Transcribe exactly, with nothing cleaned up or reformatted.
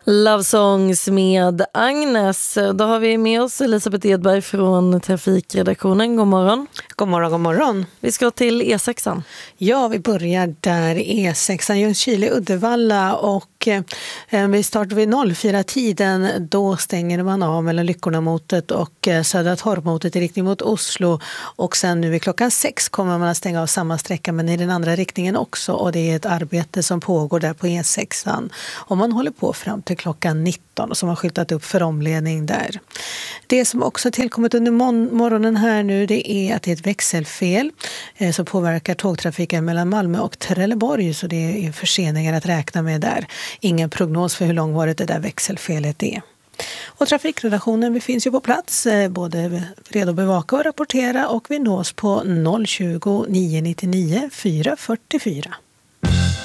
Love Songs med Agnes. Då har vi med oss Elisabeth Edberg från Trafikredaktionen. God morgon. God morgon, god morgon. Vi ska till E sexan. Ja, vi börjar där E sexan, Ljungskile, Uddevalla, och eh, vi startar vid noll fyra-tiden. Då stänger man av mellan Lyckorna-motet och eh, Södra Torp-motet i riktning mot Oslo. Och sen nu vid klockan sex kommer man att stänga av samma sträcka, men i den andra riktningen också. Och det är ett arbete som pågår där på E sexan. Och man håller på fram till klockan nitton och som har skyltat upp för omledning där. Det som också tillkommit under morgonen här nu, det är att det är ett växelfel eh, som påverkar tågtrafiken mellan Malmö och Trelleborg, så det är förseningar att räkna med där. Ingen prognos för hur långvarigt det där växelfelet är. Och trafikredaktionen, vi finns ju på plats, eh, både redo att bevaka och rapportera, och vi nås på noll tjugo, nio nittionio, fyra fyrtiofyra.